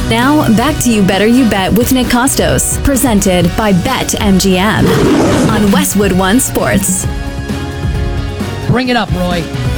Now, back to You Better You Bet with Nick Costos, presented by BetMGM on Westwood One Sports. Bring it up, Roy.